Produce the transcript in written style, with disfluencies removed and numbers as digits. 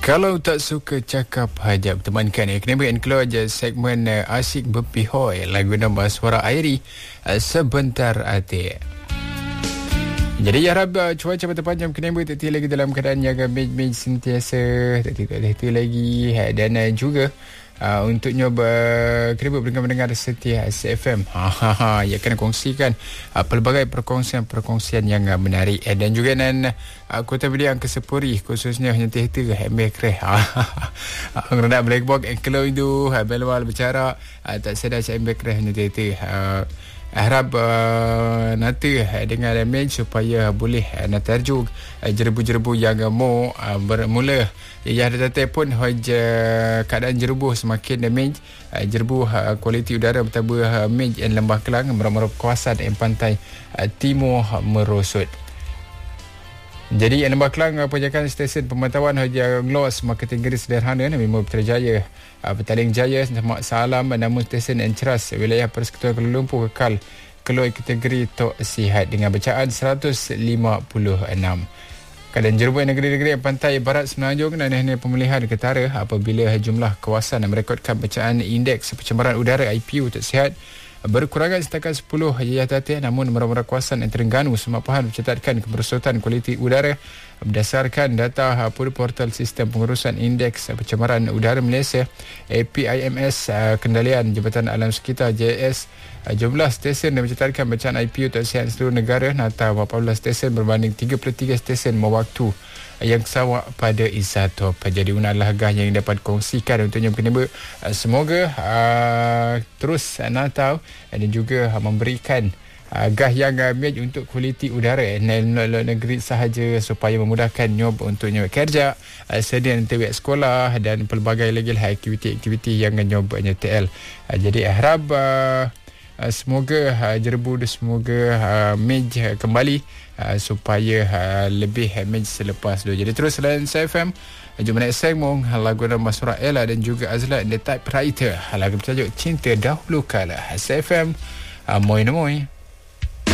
Kalau tak suka cakap, hajab temankan. Kena berikan keluar je segmen Asyik Berpihoi. Lagu nama Suara Airi, Sebentar Hati. Jadi harap cuaca bertepanjang kena berhenti lagi dalam keadaan yang mej sentiasa tak hati lagi. Dan juga untuk nyoba kena mendengar setia SFM. Ya kena kongsikan pelbagai perkongsian yang menarik. Dan juga Kota Beliang ke Sepuri, khususnya hanya tehta Hembe Kreh. Ngerendak Black Box kalau itu belwal bicara tak sedar Hembe Kreh hanya tehta. Harap nanti dengan damage supaya boleh nak terjuk jerebu-jerebu yang mau bermula. Ya ada pun keadaan jerebu semakin damage, jerebu kualiti udara bertambah damage yang Lembah Kelang merap-merap kawasan pantai timur merosot. Jadi Lembah Kelang penjagaan stesen pemantauan Haji Nglos kategori sederhana Mimo Putrajaya, Petaling Jaya, Mak Salam, namun stesen Enceras wilayah Persekutuan Kuala Lumpur kekal keluar kategori Tok Sihat dengan bacaan 156. Keadaan jerebu negeri-negeri pantai barat Semenanjung dan pemulihan ketara apabila jumlah kawasan merekodkan bacaan indeks pencemaran udara IPU Tok Sihat berkurangan setakat 10 yayat namun merah-merah kawasan Terengganu Semapahan mencatatkan kemerosotan kualiti udara berdasarkan data portal sistem pengurusan indeks pencemaran udara Malaysia APIMS Kendalian Jabatan Alam Sekitar JS. Jumlah stesen yang mencatatkan bacaan IPU tak sihat seluruh negara atau 14 stesen berbanding 33 stesen mewaktu yang sawak pada Isatop. Jadi adalah harga yang dapat kongsikan untuknya penemu. Semoga terus natau dan juga memberikan gah yang ambil untuk kualiti udara negeri sahaja supaya memudahkan nyob untuk nyob kerja, sedia TWS sekolah dan pelbagai lagi aktiviti-aktiviti yang nyobnya TL. Jadi harap semoga jerebu semoga mej kembali supaya lebih mej selepas tu. Jadi terus layan SFM. Jumpa next segmen lagu nama Surah Ella dan juga Azlan The Typewriter. Lagu bertajuk Cinta Dahulu Kala. SFM Moi.